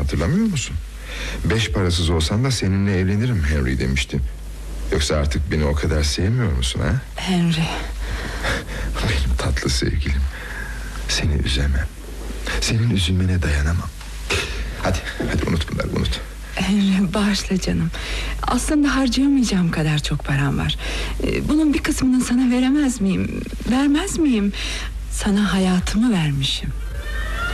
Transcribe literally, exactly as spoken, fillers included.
hatırlamıyor musun? Beş parasız olsan da seninle evlenirim Henry demiştin. Yoksa artık beni o kadar sevmiyor musun ha? Henry. Benim tatlı sevgilim. Seni üzemem. Senin üzülmene dayanamam. Hadi, hadi unut bunları, unut. Henry, bağışla canım. Aslında harcayamayacağım kadar çok param var. Bunun bir kısmını sana veremez miyim? Vermez miyim? Sana hayatımı vermişim.